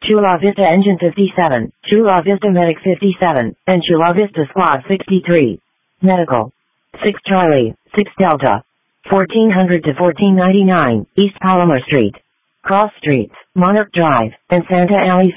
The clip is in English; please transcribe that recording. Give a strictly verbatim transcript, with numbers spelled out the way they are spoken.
Chula Vista Engine fifty-seven, Chula Vista Medic fifty-seven, and Chula Vista Squad sixty-three. Medical. six Charlie, six Delta. fourteen hundred to fourteen ninety-nine, East Palomar Street. Cross Streets, Monarch Drive, and Santa Alley